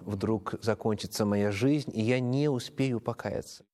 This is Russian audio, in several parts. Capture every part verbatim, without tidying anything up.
вдруг закончится моя жизнь, и я не успею покаяться.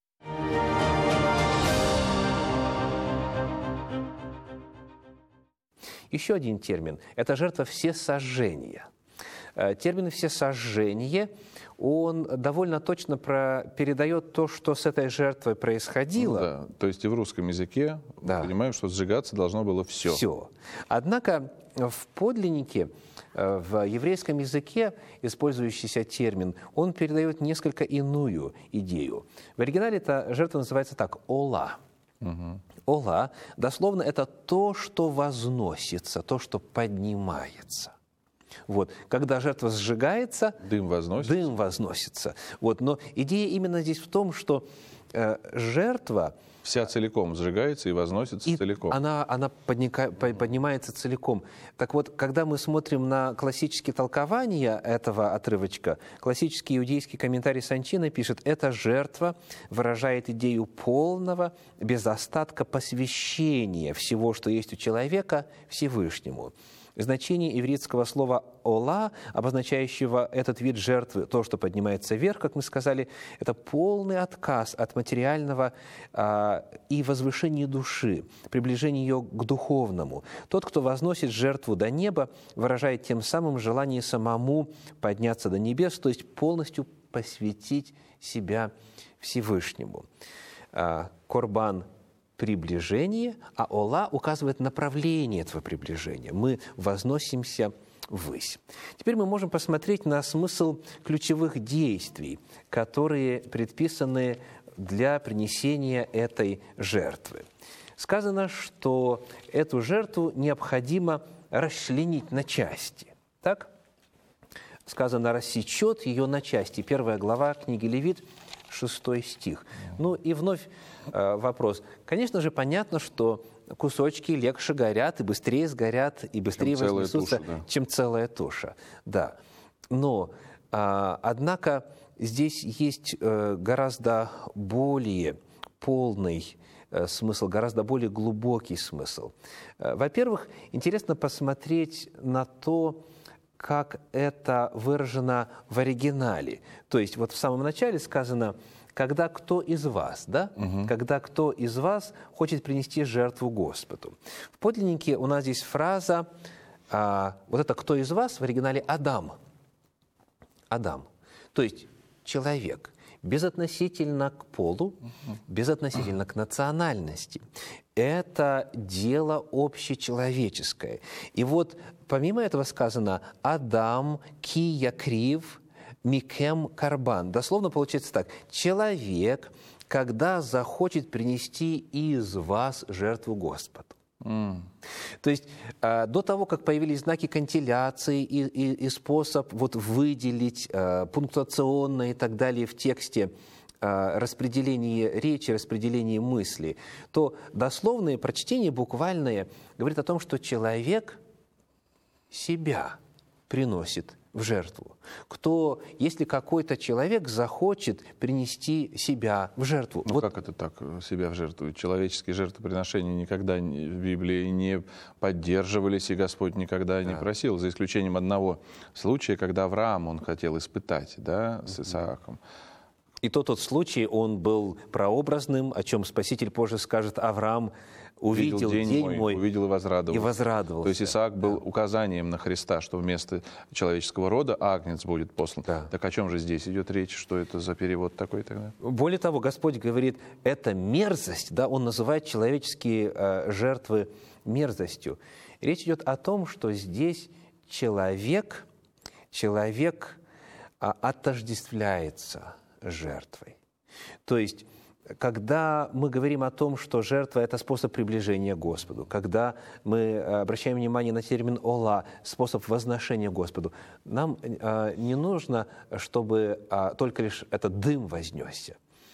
Еще один термин – это жертва всесожжения. Термин «всесожжение», он довольно точно про, передает то, что с этой жертвой происходило. Ну, да. То есть и в русском языке да. мы понимаем, что сжигаться должно было все. Все. Однако в подлиннике, в еврейском языке использующийся термин, он передает несколько иную идею. В оригинале эта жертва называется так – «ола». Угу. «Ола» дословно это то, что возносится, то, что поднимается. Вот. Когда жертва сжигается, дым возносится. Дым возносится. Вот. Но идея именно здесь в том, что э, жертва... Вся целиком сжигается и возносится и целиком. Она, она подника, поднимается целиком. Так вот, когда мы смотрим на классические толкования этого отрывочка, классический иудейский комментарий Санчина пишет, эта жертва выражает идею полного, без остатка посвящения всего, что есть у человека, Всевышнему. Значение ивритского слова «ола», обозначающего этот вид жертвы, то, что поднимается вверх, как мы сказали, это полный отказ от материального а, и возвышение души, приближение ее к духовному. Тот, кто возносит жертву до неба, выражает тем самым желание самому подняться до небес, то есть полностью посвятить себя Всевышнему. А, корбан – приближение, а ола указывает направление этого приближения. Мы возносимся ввысь. Теперь мы можем посмотреть на смысл ключевых действий, которые предписаны для принесения этой жертвы. Сказано, что эту жертву необходимо расчленить на части. Так? Сказано, рассечет ее на части. Первая глава книги Левит, шестой стих. Ну и вновь э, вопрос. Конечно же, понятно, что кусочки легче горят и быстрее сгорят, и быстрее чем вознесутся, туша, да. чем целая туша. Да. Но, э, однако, здесь есть э, гораздо более полный э, смысл, гораздо более глубокий смысл. Э, во-первых, интересно посмотреть на то, как это выражено в оригинале. То есть вот в самом начале сказано, когда кто из вас, да? Угу. Когда кто из вас хочет принести жертву Господу. В подлиннике у нас здесь фраза, а, вот это кто из вас, в оригинале Адам. Адам. То есть человек. Безотносительно к полу, безотносительно к национальности. Это дело общечеловеческое. И вот помимо этого сказано «Адам ки якрив микем карбан». Дословно получается так. Человек, когда захочет принести из вас жертву Господу. Mm. То есть э, до того, как появились знаки кантиляции и, и, и способ вот, выделить э, пунктуационно и так далее в тексте э, распределение речи, распределение мысли, то дословное прочтение, буквальное, говорит о том, что человек себя приносит в жертву. Кто, если какой-то человек захочет принести себя в жертву. Ну, вот. Как это так, себя в жертву? Человеческие жертвоприношения никогда в Библии не поддерживались, и Господь никогда да. не просил, за исключением одного случая, когда Авраам он хотел испытать, да, с Исааком. И то тот случай, он был прообразным, о чем Спаситель позже скажет, Авраам увидел день, день мой, мой, увидел и возрадовался. И возрадовался. То есть Исаак был да. указанием на Христа, что вместо человеческого рода агнец будет послан. Да. Так о чем же здесь идет речь? Что это за перевод такой тогда? Более того, Господь говорит, это мерзость, да, Он называет человеческие э, жертвы мерзостью. Речь идет о том, что здесь человек, человек э, отождествляется жертвой. То есть, когда мы говорим о том, что жертва – это способ приближения к Господу, когда мы обращаем внимание на термин «ола» – способ возношения к Господу, нам э, не нужно, чтобы э, только лишь этот дым вознесся.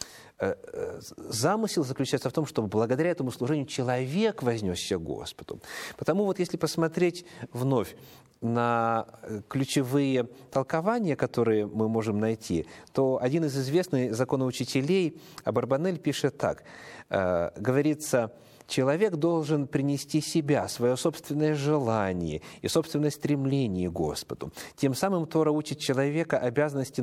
Замысел заключается в том, чтобы благодаря этому служению человек вознесся к Господу. Потому вот если посмотреть вновь на ключевые толкования, которые мы можем найти, то один из известных законоучителей Абарбанель пишет так. Говорится, человек должен принести себя, свое собственное желание и собственное стремление к Господу. Тем самым Тора учит человека обязанности